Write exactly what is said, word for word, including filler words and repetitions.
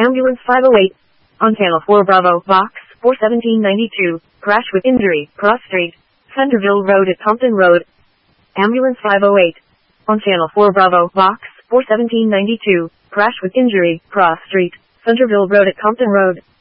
Ambulance five oh eight. On Channel four Bravo, Box four seventeen ninety-two. Crash with injury, Cross Street, Centerville Road at Compton Road. Ambulance five oh eight. On Channel four Bravo, Box four seventeen ninety-two. Crash with injury, Cross Street, Centerville Road at Compton Road.